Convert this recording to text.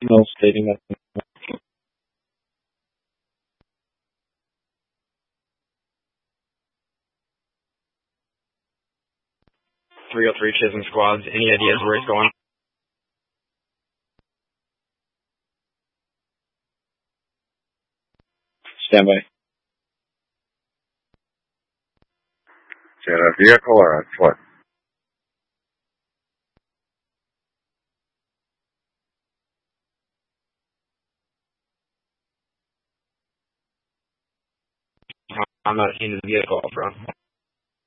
email stating that 303 Chisholm Squads. Any ideas where it's going? Stand by. Is it a vehicle or on foot? I'm not seeing the vehicle up front.